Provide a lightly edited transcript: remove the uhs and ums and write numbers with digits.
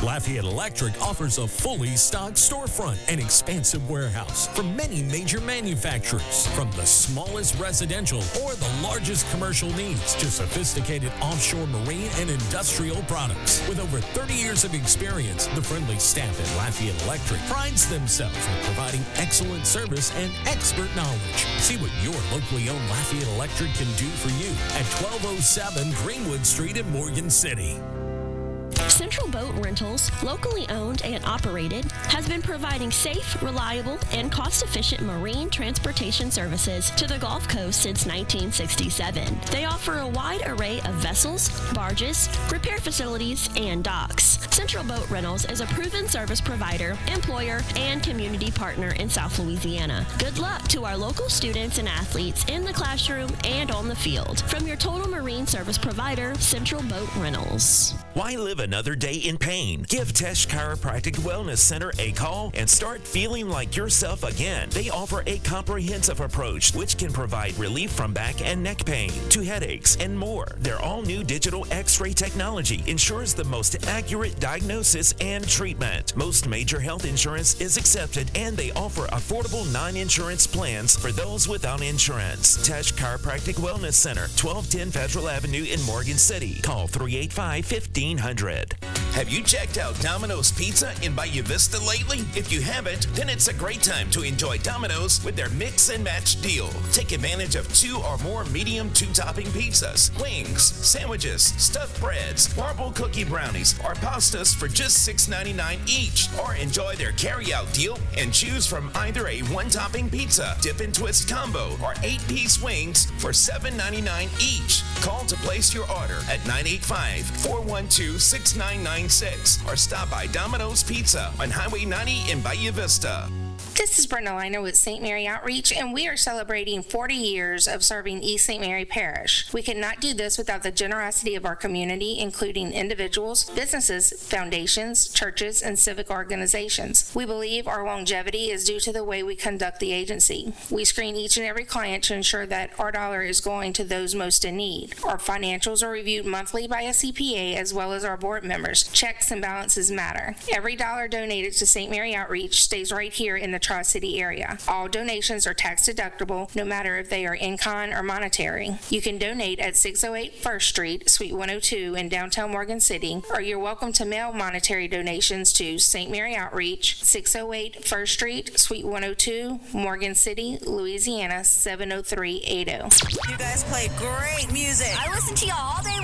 Lafayette Electric offers a fully stocked storefront and expansive warehouse from many major manufacturers, from the smallest residential or the largest commercial needs to sophisticated offshore marine and industrial products. With over 30 years of experience, the friendly staff at Lafayette Electric prides themselves in providing excellent service and expert knowledge. See what your locally owned Lafayette Electric can do for you at 1207 Greenwood Street in Morgan City. Central Boat Rentals, locally owned and operated, has been providing safe, reliable, and cost-efficient marine transportation services to the Gulf Coast since 1967. They offer a wide array of vessels, barges, repair facilities, and docks. Central Boat Rentals is a proven service provider, employer, and community partner in South Louisiana. Good luck to our local students and athletes in the classroom and on the field. From your total marine service provider, Central Boat Rentals. Why live another day in pain? Give Tesh Chiropractic Wellness Center a call and start feeling like yourself again. They offer a comprehensive approach which can provide relief from back and neck pain to headaches and more. Their all-new digital X-ray technology ensures the most accurate diagnosis and treatment. Most major health insurance is accepted, and they offer affordable non-insurance plans for those without insurance. Tesh Chiropractic Wellness Center, 1210 Federal Avenue in Morgan City. Call 385-1500. Have you checked out Domino's Pizza in Bayou Vista lately? If you haven't, then it's a great time to enjoy Domino's with their Mix and Match deal. Take advantage of 2 or more medium 2-topping pizzas, wings, sandwiches, stuffed breads, marble cookie brownies, or pastas for just $6.99 each. Or enjoy their carry-out deal and choose from either a 1-topping pizza, dip and twist combo, or 8-piece wings for $7.99 each. Call to place your order at 985-412-6996 or stop by Domino's Pizza on Highway 90 in Bayou Vista. This is Brenda Liner with St. Mary Outreach, and we are celebrating 40 years of serving East St. Mary Parish. We could not do this without the generosity of our community, including individuals, businesses, foundations, churches, and civic organizations. We believe our longevity is due to the way we conduct the agency. We screen each and every client to ensure that our dollar is going to those most in need. Our financials are reviewed monthly by a CPA as well as our board members. Checks and balances matter. Every dollar donated to St. Mary Outreach stays right here in the Tri-City area. All donations are tax deductible, no matter if they are in-kind or monetary. You can donate at 608 First Street, Suite 102 in downtown Morgan City, or you're welcome to mail monetary donations to St. Mary Outreach, 608 First Street, Suite 102, Morgan City, Louisiana, 70380. You guys play great music. I listen to y'all all day